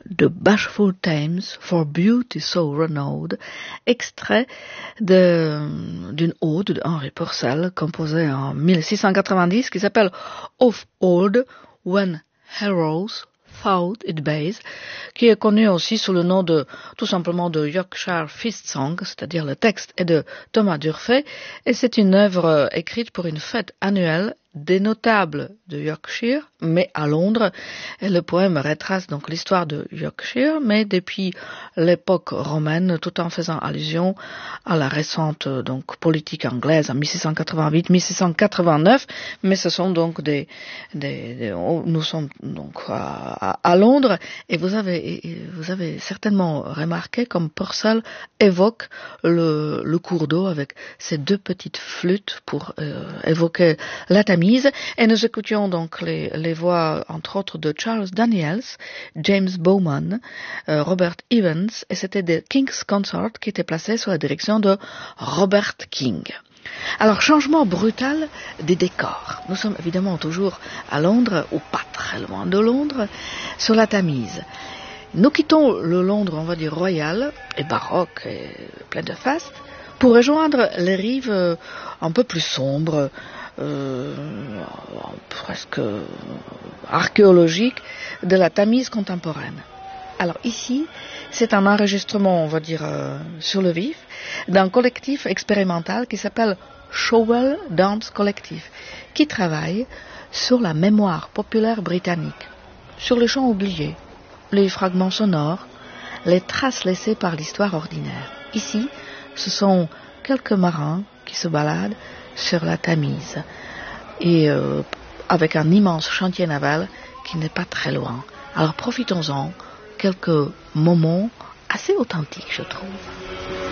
de Bashful Thames for Beauty So Renowned, extrait d'une ode de Henry Purcell composée en 1690 qui s'appelle Of Old When Heroes Thought It Base, qui est connu aussi sous le nom de, tout simplement, de Yorkshire Feast Song, c'est-à-dire le texte est de Thomas D'Urfé, et c'est une œuvre écrite pour une fête annuelle des notables de Yorkshire, mais à Londres. Et le poème retrace donc l'histoire de Yorkshire, mais depuis l'époque romaine, tout en faisant allusion à la récente donc politique anglaise en 1688-1689. Mais ce sont donc nous sommes donc à Londres, et vous avez certainement remarqué comme Purcell évoque le cours d'eau avec ses deux petites flûtes pour évoquer la Tamise. Et nous écoutions donc les voix, entre autres, de Charles Daniels, James Bowman, Robert Evans, et c'était des King's Consort qui étaient placés sous la direction de Robert King. Alors, changement brutal des décors. Nous sommes évidemment toujours à Londres, ou pas très loin de Londres, sur la Tamise. Nous quittons le Londres, on va dire, royal et baroque et plein de faste, pour rejoindre les rives un peu plus sombres, presque archéologique de la Tamise contemporaine. Alors ici, c'est un enregistrement, on va dire, sur le vif, d'un collectif expérimental qui s'appelle Showell Dance Collective, qui travaille sur la mémoire populaire britannique, sur les chants oubliés, les fragments sonores, les traces laissées par l'histoire ordinaire. Ici, ce sont quelques marins qui se baladent sur la Tamise, et avec un immense chantier naval qui n'est pas très loin. Alors profitons-en, quelques moments assez authentiques, je trouve.